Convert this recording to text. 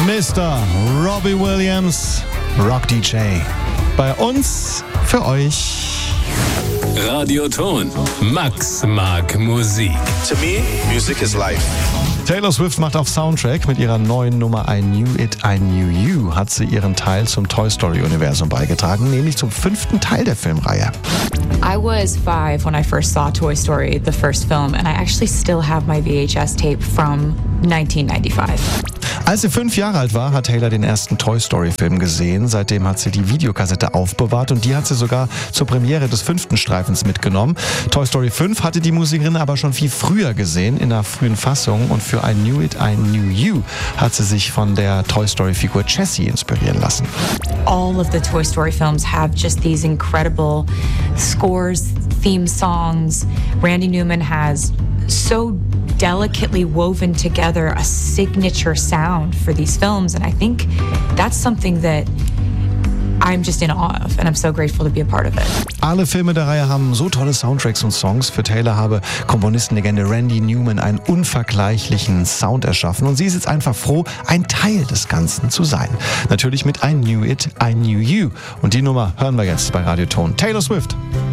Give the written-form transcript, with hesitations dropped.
Mr. Robbie Williams, Rock DJ. Bei uns, für euch. Radioton. Max mag Musik. To me, music is life. Taylor Swift macht auf Soundtrack mit ihrer neuen Nummer I Knew It, I Knew You hat sie ihren Teil zum Toy Story-Universum beigetragen, nämlich zum 5. Teil der Filmreihe. I was 5 when I first saw Toy Story, the first film, and I actually still have my VHS tape from 1995. Als sie 5 Jahre alt war, hat Taylor den ersten Toy Story-Film gesehen. Seitdem hat sie die Videokassette aufbewahrt und die hat sie sogar zur Premiere des 5. Streifens mitgenommen. Toy Story 5 hatte die Musikerin aber schon viel früher gesehen, in einer frühen Fassung. Und für I Knew It, I Knew You hat sie sich von der Toy Story-Figur Jessie inspirieren lassen. All of the Toy Story films have just these incredible scores, theme songs. Randy Newman has so delicately woven together a signature sound for these films, and I think that's something that I'm just in awe of, and I'm so grateful to be a part of it. Alle Filme der Reihe haben so tolle Soundtracks und Songs. Für Taylor habe Komponistenlegende Randy Newman einen unvergleichlichen Sound erschaffen und sie ist jetzt einfach froh, ein Teil des Ganzen zu sein. Natürlich mit I Knew It, I Knew You. Und die Nummer hören wir jetzt bei Radioton. Taylor Swift.